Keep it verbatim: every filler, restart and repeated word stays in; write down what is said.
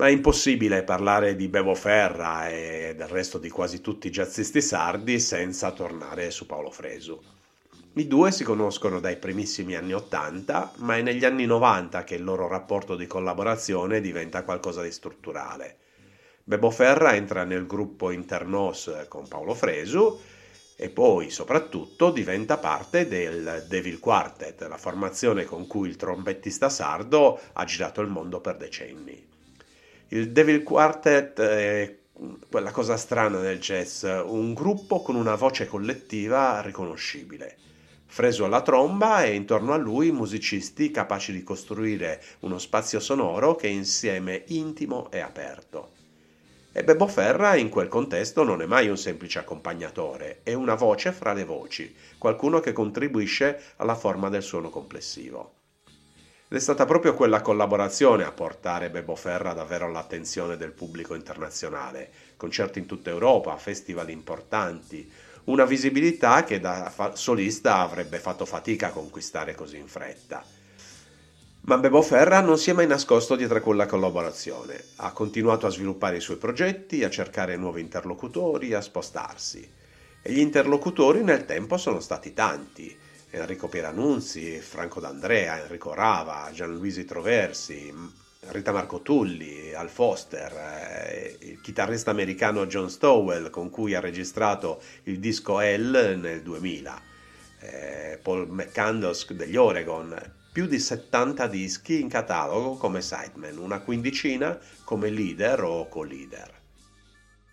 Ma è impossibile parlare di Bebo Ferra e del resto di quasi tutti i jazzisti sardi senza tornare su Paolo Fresu. I due si conoscono dai primissimi anni ottanta, ma è negli anni novanta che il loro rapporto di collaborazione diventa qualcosa di strutturale. Bebo Ferra entra nel gruppo Internos con Paolo Fresu e poi, soprattutto, diventa parte del Devil Quartet, la formazione con cui il trombettista sardo ha girato il mondo per decenni. Il Devil Quartet è quella cosa strana nel jazz, un gruppo con una voce collettiva riconoscibile. Fresu alla tromba e intorno a lui musicisti capaci di costruire uno spazio sonoro che è insieme intimo e aperto. E Bebo Ferra in quel contesto non è mai un semplice accompagnatore, è una voce fra le voci, qualcuno che contribuisce alla forma del suono complessivo. Ed è stata proprio quella collaborazione a portare Bebo Ferra davvero all'attenzione del pubblico internazionale, concerti in tutta Europa, festival importanti, una visibilità che da solista avrebbe fatto fatica a conquistare così in fretta. Ma Bebo Ferra non si è mai nascosto dietro a quella collaborazione, ha continuato a sviluppare i suoi progetti, a cercare nuovi interlocutori, a spostarsi. E gli interlocutori nel tempo sono stati tanti. Enrico Pieranunzi, Franco D'Andrea, Enrico Rava, Gianluigi Troversi, Rita Marco Tulli, Al Foster, eh, il chitarrista americano John Stowell con cui ha registrato il disco L nel duemila, eh, Paul McCandless degli Oregon, più di settanta dischi in catalogo come sideman, una quindicina come leader o co-leader.